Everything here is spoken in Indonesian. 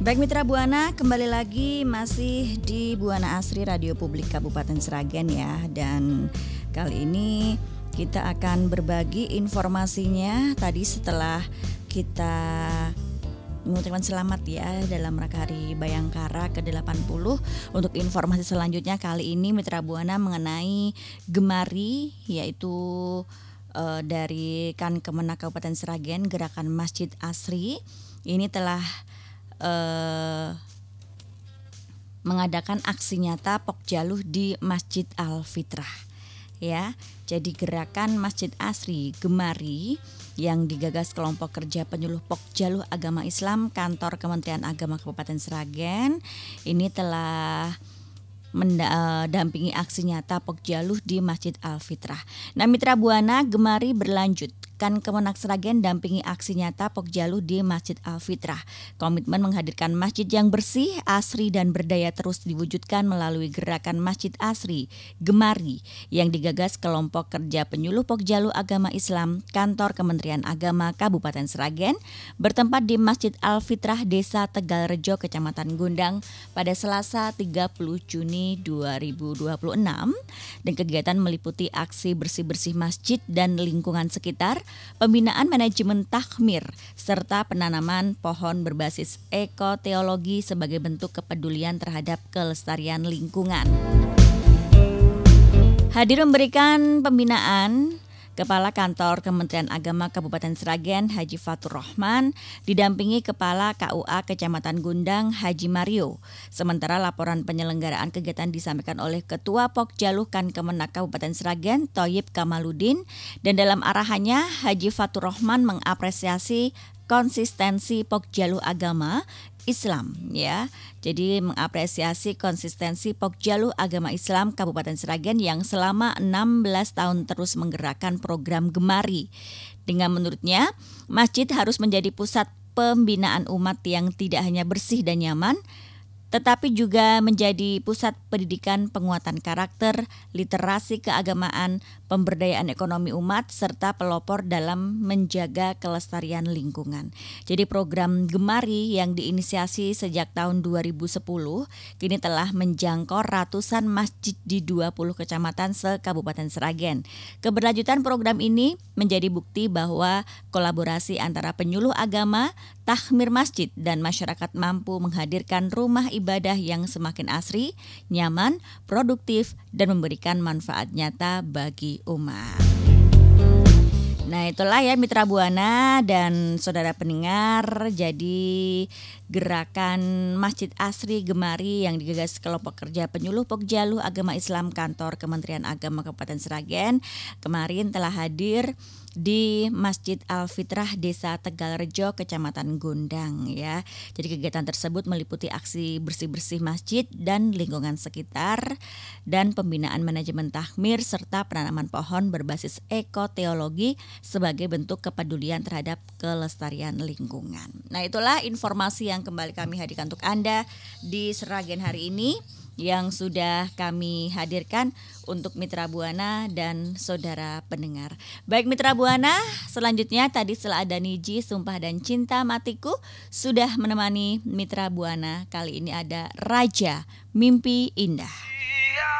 Baik Mitra Buana, kembali lagi masih di Buana Asri Radio Publik Kabupaten Sragen ya. Dan kali ini kita akan berbagi informasinya tadi setelah kita mengucapkan selamat ya dalam rangka Hari Bayangkara ke-80. Untuk informasi selanjutnya kali ini Mitra Buana mengenai Gemari, yaitu dari Kemenak Kabupaten Sragen, Gerakan Masjid Asri ini telah mengadakan aksi nyata Pokjaluh di Masjid Al-Fitrah ya. Jadi gerakan Masjid Asri Gemari yang digagas kelompok kerja penyuluh Pokjaluh Agama Islam Kantor Kementerian Agama Kabupaten Sragen ini telah mendampingi aksi nyata Pokjaluh di Masjid Al-Fitrah. Nah Mitra Buana, Gemari berlanjut. Kemenak Sragen dampingi aksi nyata Pokjaluh di Masjid Al-Fitrah. Komitmen menghadirkan masjid yang bersih, asri dan berdaya terus diwujudkan melalui gerakan Masjid Asri Gemari yang digagas kelompok kerja penyuluh Pokjaluh Agama Islam Kantor Kementerian Agama Kabupaten Sragen bertempat di Masjid Al-Fitrah Desa Tegalrejo Kecamatan Gondang pada Selasa 30 Juni 2026 dan kegiatan meliputi aksi bersih-bersih masjid dan lingkungan sekitar, pembinaan manajemen takhmir, serta penanaman pohon berbasis ekoteologi sebagai bentuk kepedulian terhadap kelestarian lingkungan. Hadir memberikan pembinaan Kepala Kantor Kementerian Agama Kabupaten Sragen Haji Fatur Rahman didampingi Kepala KUA Kecamatan Gondang Haji Mario. Sementara laporan penyelenggaraan kegiatan disampaikan oleh Ketua Pokjaluh Kemenak Kabupaten Sragen Thoyib Kamaludin, dan dalam arahannya Haji Fatur Rahman mengapresiasi konsistensi Pokjaluh Agama Islam ya. Jadi mengapresiasi konsistensi Pokjaluh Agama Islam Kabupaten Sragen yang selama 16 tahun terus menggerakkan program Gemari. Dengan menurutnya, masjid harus menjadi pusat pembinaan umat yang tidak hanya bersih dan nyaman, tetapi juga menjadi pusat pendidikan penguatan karakter, literasi keagamaan, pemberdayaan ekonomi umat, serta pelopor dalam menjaga kelestarian lingkungan. Jadi program Gemari yang diinisiasi sejak tahun 2010 kini telah menjangkau ratusan masjid di 20 kecamatan se-Kabupaten Sragen. Keberlanjutan program ini menjadi bukti bahwa kolaborasi antara penyuluh agama, takhmir masjid, dan masyarakat mampu menghadirkan rumah ibadah yang semakin asri, nyaman, produktif, dan memberikan manfaat nyata bagi umat. Nah itulah ya Mitra Buana dan saudara pendengar, jadi gerakan Masjid Asri Gemari yang digagas kelompok kerja penyuluh Pokjaluh Agama Islam Kantor Kementerian Agama Kabupaten Sragen kemarin telah hadir di Masjid Al-Fitrah Desa Tegalrejo Kecamatan Gondang ya. Jadi kegiatan tersebut meliputi aksi bersih-bersih masjid dan lingkungan sekitar dan pembinaan manajemen takhmir serta penanaman pohon berbasis ekoteologi sebagai bentuk kepedulian terhadap kelestarian lingkungan. Nah itulah informasi yang kembali kami hadirkan untuk Anda di Sragen hari ini yang sudah kami hadirkan untuk Mitra Buana dan saudara pendengar. Baik Mitra Buana, selanjutnya tadi setelah ada Niji, Sumpah dan Cinta Matiku sudah menemani Mitra Buana. Kali ini ada Raja Mimpi Indah.